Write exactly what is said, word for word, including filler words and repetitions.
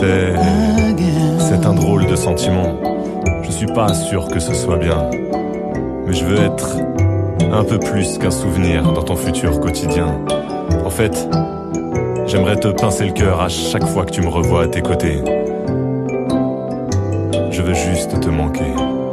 C'est... c'est un drôle de sentiment. Je suis pas sûr que ce soit bien, mais je veux être un peu plus qu'un souvenir dans ton futur quotidien. En fait, j'aimerais te pincer le cœur à chaque fois que tu me revois à tes côtés. Je veux juste te manquer.